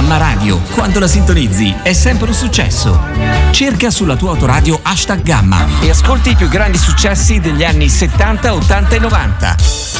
Gamma Radio. Quando la sintonizzi è sempre un successo. Cerca sulla tua autoradio #Gamma e ascolti i più grandi successi degli anni 70, 80 e 90.